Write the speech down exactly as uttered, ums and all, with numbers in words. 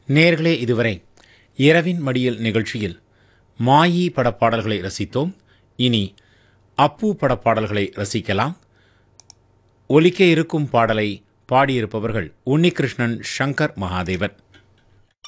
நேர்களே, இதுவரை இரவின் மடியில் நிகழ்ச்சியில் மாயி படப்பாடல்களை ரசித்தோம். இனி அப்பு படப்பாடல்களை ரசிக்கலாம். ஒலிக்க இருக்கும் பாடலை பாடியிருப்பவர்கள் உன்னிகிருஷ்ணன், சங்கர் மகாதேவன்.